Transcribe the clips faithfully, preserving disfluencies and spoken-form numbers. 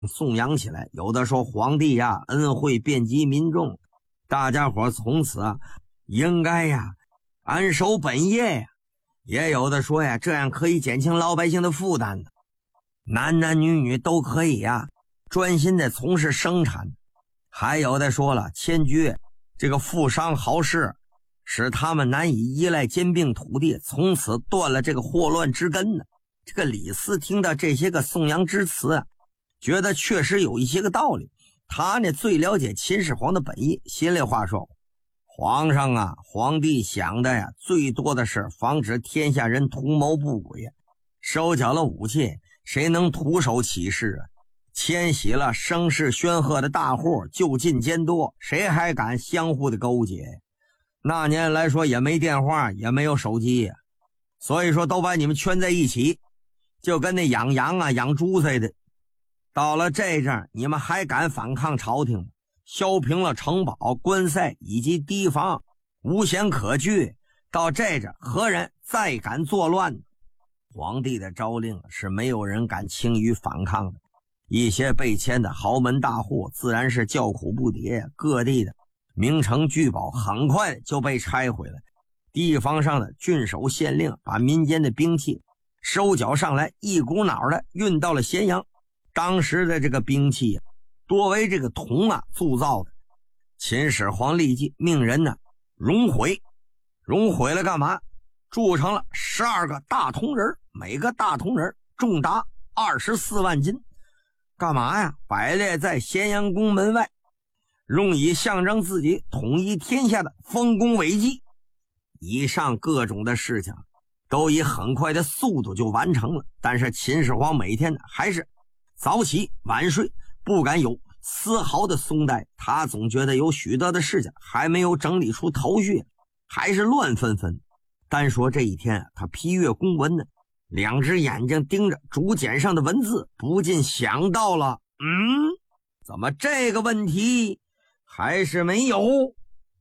颂扬起来。有的说皇帝呀恩惠遍及民众，大家伙从此啊应该呀安守本业呀。也有的说呀这样可以减轻老百姓的负担的，男男女女都可以呀专心的从事生产。还有的说了，迁居这个富商豪士，使他们难以依赖兼并土地，从此断了这个祸乱之根呢。这个李斯听到这些个颂扬之词啊，觉得确实有一些个道理。他呢最了解秦始皇的本意，心里话说，皇上啊，皇帝想的呀最多的是防止天下人图谋不轨啊，收缴了武器，谁能徒手起事啊？迁徙了声势轩赫的大户，就近监督，谁还敢相互的勾结？那年来说也没电话，也没有手机呀、啊，所以说都把你们圈在一起，就跟那养羊啊养猪似的。到了这阵你们还敢反抗朝廷吗？削平了城堡、关塞以及堤防，无险可据。到这阵何人再敢作乱？皇帝的诏令是没有人敢轻于反抗的。一些被迁的豪门大户自然是叫苦不迭，各地的名城聚宝很快就被拆毁了。地方上的郡守县令把民间的兵器收缴上来，一股脑的运到了咸阳。当时的这个兵器多为这个铜啊铸造的。秦始皇立即命人呢熔毁，熔毁了干嘛？铸成了十二个大铜人，每个大铜人重达二十四万斤。干嘛呀？摆列在咸阳宫门外，用以象征自己统一天下的丰功伟绩。以上各种的事情都以很快的速度就完成了，但是秦始皇每天还是早起晚睡，不敢有丝毫的松怠。他总觉得有许多的事情还没有整理出头绪，还是乱纷纷。单说这一天他批阅公文呢，两只眼睛盯着竹简上的文字，不禁想到了，嗯，怎么这个问题还是没有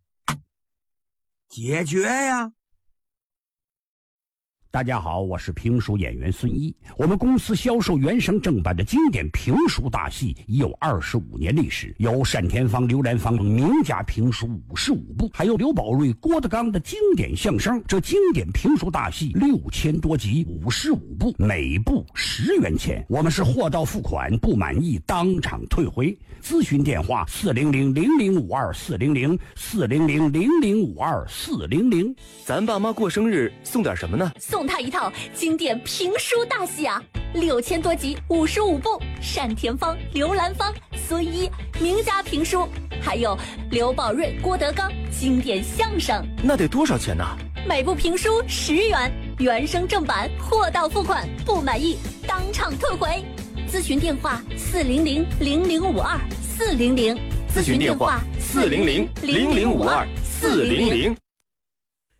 解决呀？ 大家好，我是评书演员孙一。我们公司销售原声正版的经典评书大戏已有二十五年历史，有单田芳、刘兰芳名家评书五十五部，还有刘宝瑞、郭德纲的经典相声。这经典评书大戏六千多集，五十五部，每部十元钱。我们是货到付款，不满意当场退回。咨询电话四零零零零五二四零零四零零零零五二四零零。 咱爸妈过生日送点什么呢？ 送他一套经典评书大戏啊，六千多集，五十五部，单田芳、刘兰芳、孙一名家评书，还有刘宝瑞、郭德纲经典相声。 那得多少钱呢？ 每部评书十元，原声正版，货到付款，不满意当场退回。咨询电话四零零零零五二四零零， 咨询电话四零零零零五二四零零。